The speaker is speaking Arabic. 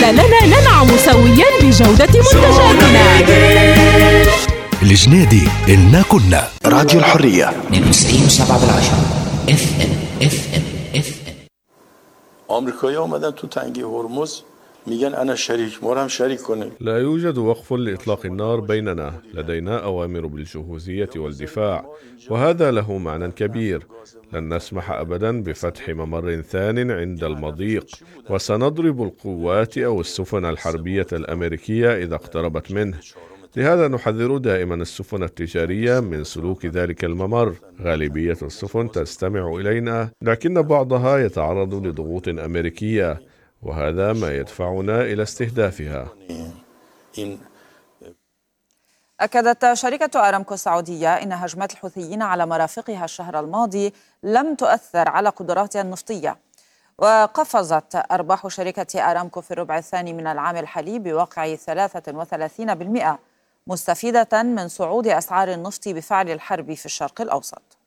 لنا ننعم سويا بجودة منتجاتنا. الجنيدي إلنا كنا راديو الحرية 92.7 FM. آمریکایی آمدن تو تنگه هرمز میگن أنا شريك ما هم شريك کنه. لا يوجد وقف لإطلاق النار بيننا، لدينا أوامر بالجهوزية والدفاع، وهذا له معنى كبير. لن نسمح أبدا بفتح ممر ثان عند المضيق، وسنضرب القوات أو السفن الحربية الأمريكية إذا اقتربت منه. لهذا نحذر دائما السفن التجارية من سلوك ذلك الممر. غالبية السفن تستمع إلينا، لكن بعضها يتعرض لضغوط أمريكية، وهذا ما يدفعنا إلى استهدافها. أكدت شركة أرامكو السعودية إن هجمات الحوثيين على مرافقها الشهر الماضي لم تؤثر على قدراتها النفطية. وقفزت أرباح شركة أرامكو في الربع الثاني من العام الحالي بواقع 33%، مستفيدة من صعود أسعار النفط بفعل الحرب في الشرق الأوسط.